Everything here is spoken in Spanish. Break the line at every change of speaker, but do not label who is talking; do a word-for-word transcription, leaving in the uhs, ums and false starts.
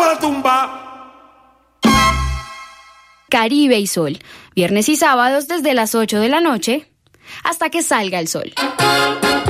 por la tumba.
Caribe y Sol, viernes y sábados desde las ocho de la noche hasta que salga el sol.